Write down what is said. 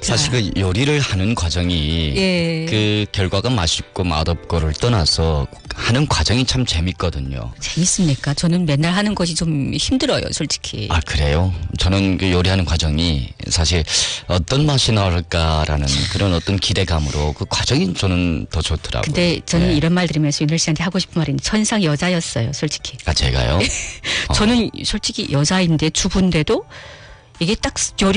사실 그 요리를 하는 과정이 예. 그 결과가 맛있고 맛없고를 떠나서 하는 과정이 참 재밌거든요. 재밌습니까? 저는 맨날 하는 것이 좀 힘들어요, 솔직히. 아, 그래요? 저는 그 요리하는 과정이 사실 어떤 맛이 나올까라는 그런 어떤 기대감으로 그 과정이 저는 더 좋더라고요. 근데 저는 네. 이런 말 들으면서 윤열 씨한테 하고 싶은 말은 천상 여자였어요, 솔직히. 아, 제가요? 저는 솔직히 여자인데 주부인데도 이게 딱 요리